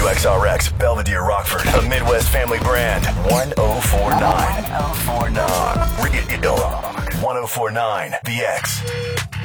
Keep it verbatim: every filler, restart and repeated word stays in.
W X R X, Belvedere, Rockford, a Midwest family brand. one oh four point nine. one oh four point nine. Real. one oh four point nine. The X.